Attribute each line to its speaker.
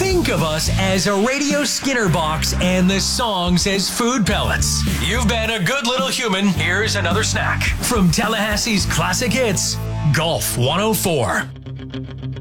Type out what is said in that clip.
Speaker 1: Think of us as a Radio Skinner box and the songs as food pellets. You've been a good little human. Here's another snack from Tallahassee's classic hits, Golf 104.